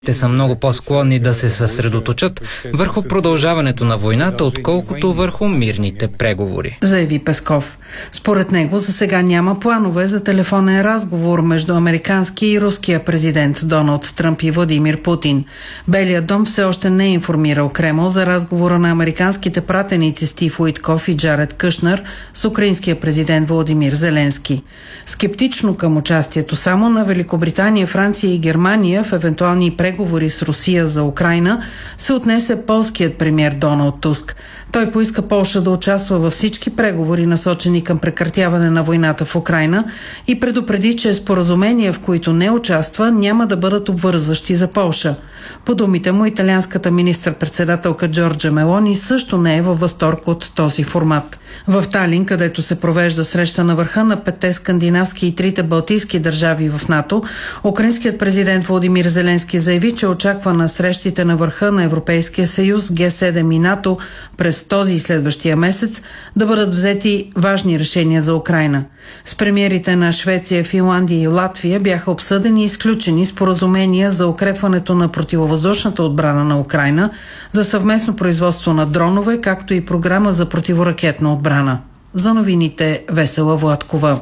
Те са много по-склонни да се съсредоточат върху продължаването на войната, отколкото върху мирните преговори, заяви Песков. Според него за сега няма планове за телефонен разговор между американския и руския президент Доналд Тръмп и Владимир Путин. Белият дом все още не е информирал Кремъл за разговора на американските пратеници Стив Уитков и Джаред Кушнер с украинския президент Володимир Зеленски. Скептично към участието само на Великобритания, Франция и Германия в евентуални преговори с Русия за Украйна се отнесе полският премиер Доналд Туск. Той поиска Полша да участва във всички преговори, насочени към прекратяване на войната в Украйна, и предупреди, че споразумения, в които не участва, няма да бъдат обвързващи за Полша. По думите му, италианската министър-председателка Джорджа Мелони също не е във възторг от този формат. В Талин, където се провежда среща на върха на 5 скандинавски и 3 балтийски държави в НАТО, украинският президент Володимир Зеленски заяви, че очаква на срещите на върха на Европейския съюз, Г7 и НАТО през този и следващия месец да бъдат взети важни решения за Украйна. С премиерите на Швеция, Финландия и Латвия бяха обсъдени и изключени споразумения за укрепването на противовъздушната отбрана на Украйна, за съвместно производство на дронове, както и програма за противоракетна отбрана. За новините Весела Владкова.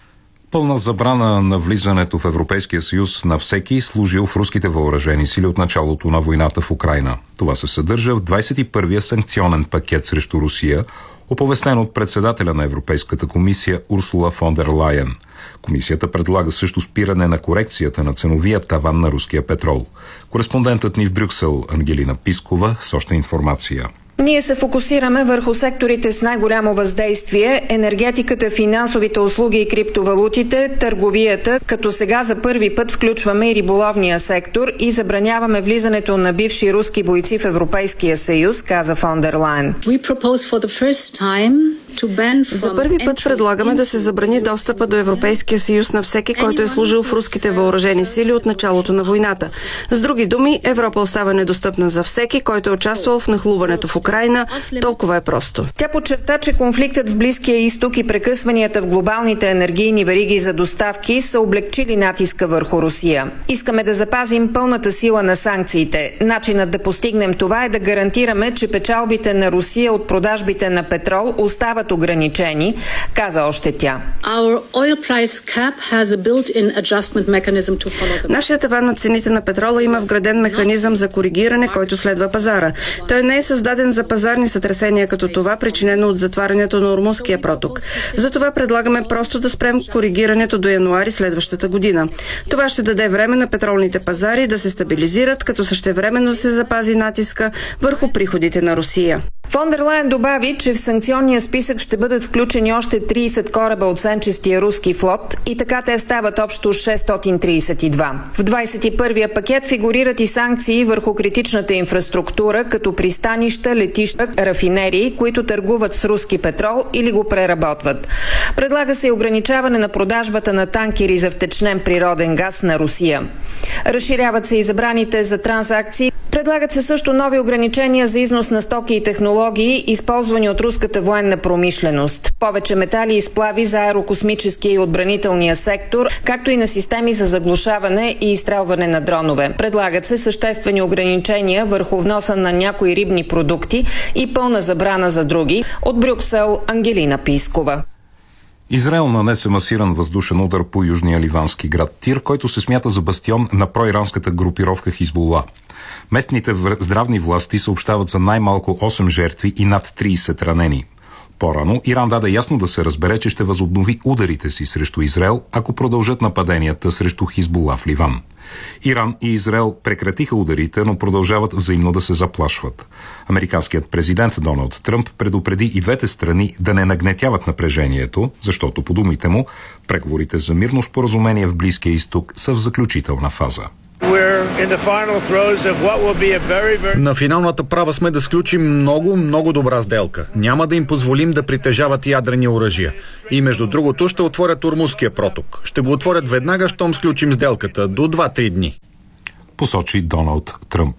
Пълна забрана на влизането в Европейския съюз на всеки служил в руските въоръжени сили от началото на войната в Украйна. Това се съдържа в 21-я санкционен пакет срещу Русия, оповестен от председателя на Европейската комисия Урсула фон дер Лайен. Комисията предлага също спиране на корекцията на ценовия таван на руския петрол. Кореспондентът ни в Брюксел Ангелина Пискова с още информация. Ние се фокусираме върху секторите с най-голямо въздействие – енергетиката, финансовите услуги и криптовалутите, търговията, като сега за първи път включваме и риболовния сектор и забраняваме влизането на бивши руски бойци в Европейския съюз, каза фон дер Лайен. За първи път предлагаме да се забрани достъпа до Европейския съюз на всеки, който е служил в руските въоръжени сили от началото на войната. С други думи, Европа остава недостъпна за всеки, който е участвал в нахлуването в Украйна. Толкова е просто. Тя подчерта, че конфликтът в Близкия изток и прекъсванията в глобалните енергийни вериги за доставки са облегчили натиска върху Русия. Искаме да запазим пълната сила на санкциите. Начинът да постигнем това е да гарантираме, че печалбите на Русия от продажбите на петрол остават ограничени, каза още тя. Нашият таван на цените на петрола има вграден механизъм за коригиране, който следва пазара. Той не е създаден за пазарни сътресения като това, причинено от затварянето на Ормузския проток. Затова предлагаме просто да спрем коригирането до януари следващата година. Това ще даде време на петролните пазари да се стабилизират, като същевременно се запази натиска върху приходите на Русия. Фон дер Лайен добави, че в санкционния списък ще бъдат включени още 30 кораба от сенчестия руски флот и така те стават общо 632. В 21-я пакет фигурират и санкции върху критичната инфраструктура, като пристанища, летища, рафинерии, които търгуват с руски петрол или го преработват. Предлага се и ограничаване на продажбата на танкери за втечнен природен газ на Русия. Разширяват се и забраните за трансакции. Предлагат се също нови ограничения за износ на стоки и технологии, използвани от руската военна промишленост. Повече метали и сплави за аерокосмическия и отбранителния сектор, както и на системи за заглушаване и изстрелване на дронове. Предлагат се съществени ограничения върху вноса на някои рибни продукти и пълна забрана за други. От Брюксел Ангелина Пискова. Израел нанесе масиран въздушен удар по южния ливански град Тир, който се смята за бастион на проиранската групировка Хизбула. Местните здравни власти съобщават за най-малко 8 жертви и над 30 ранени. По-рано Иран даде ясно да се разбере, че ще възобнови ударите си срещу Израел, ако продължат нападенията срещу Хизбула в Ливан. Иран и Израел прекратиха ударите, но продължават взаимно да се заплашват. Американският президент Доналд Тръмп предупреди и двете страни да не нагнетяват напрежението, защото, по думите му, преговорите за мирно споразумение в Близкия изток са в заключителна фаза. На финалната права сме да сключим много добра сделка. Няма да им позволим да притежават ядрени оръжия. И между другото ще отворят Ормузския проток. Ще го отворят веднага, щом сключим сделката, до 2-3 дни. Посочи Доналд Тръмп.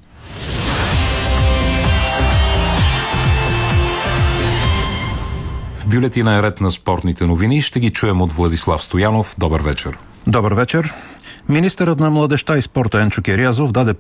В бюлетина е ред на спортните новини. Ще ги чуем от Владислав Стоянов. Добър вечер. Добър вечер. Министърът на младежта и спорта Енчо Кирязов даде